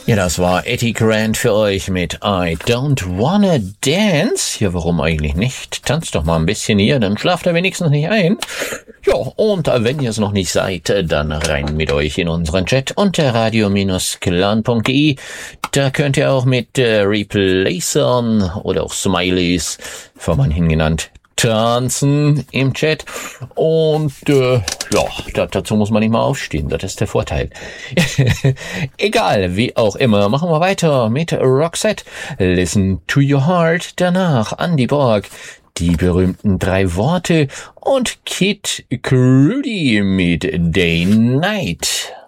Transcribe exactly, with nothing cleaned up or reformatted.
Ja, das war Eddie Grant für euch mit I Don't Wanna Dance. Ja, warum eigentlich nicht? Tanzt doch mal ein bisschen hier, dann schlaft er wenigstens nicht ein. Ja, und wenn ihr es noch nicht seid, dann rein mit euch in unseren Chat unter radio Bindestrich clan punkt de. Da könnt ihr auch mit äh, Replacern oder auch Smileys, von manchen genannt, tanzen im Chat. Und äh, ja, da, dazu muss man nicht mal aufstehen, das ist der Vorteil. Egal, wie auch immer, machen wir weiter mit Roxette. Listen to your heart, danach Andy Borg, die berühmten drei Worte und Kid Cudi mit Day Night.